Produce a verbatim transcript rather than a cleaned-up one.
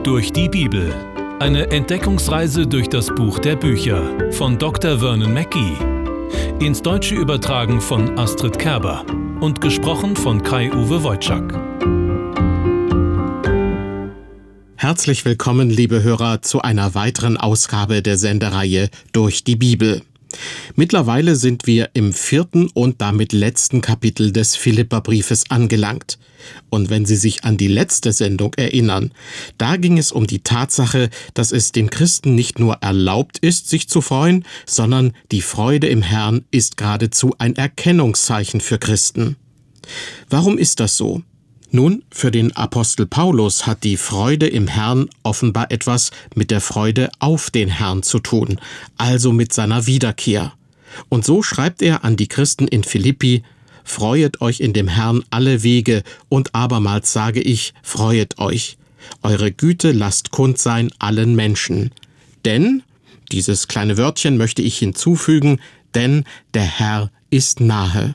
Durch die Bibel. Eine Entdeckungsreise durch das Buch der Bücher von Doktor Vernon Mackey. Ins Deutsche übertragen von Astrid Kerber und gesprochen von Kai-Uwe Wojczak. Herzlich willkommen, liebe Hörer, zu einer weiteren Ausgabe der Sendereihe Durch die Bibel. Mittlerweile sind wir im vierten und damit letzten Kapitel des Philipperbriefes angelangt. Und wenn Sie sich an die letzte Sendung erinnern, da ging es um die Tatsache, dass es den Christen nicht nur erlaubt ist, sich zu freuen, sondern die Freude im Herrn ist geradezu ein Erkennungszeichen für Christen. Warum ist das so? Nun, für den Apostel Paulus hat die Freude im Herrn offenbar etwas mit der Freude auf den Herrn zu tun, also mit seiner Wiederkehr. Und so schreibt er an die Christen in Philippi: Freuet euch in dem Herrn alle Wege, und abermals sage ich, freuet euch. Eure Güte lasst kund sein allen Menschen. Denn, dieses kleine Wörtchen möchte ich hinzufügen, denn der Herr ist nahe.